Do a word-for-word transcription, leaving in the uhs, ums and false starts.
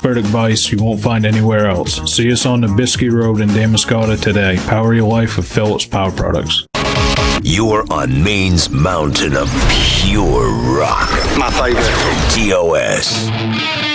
expert advice you won't find anywhere else. See us on Nabisky Road in Damariscotta today. Power your life with Phillips Power Products. You're on Maine's mountain of pure rock. My favorite. T O S.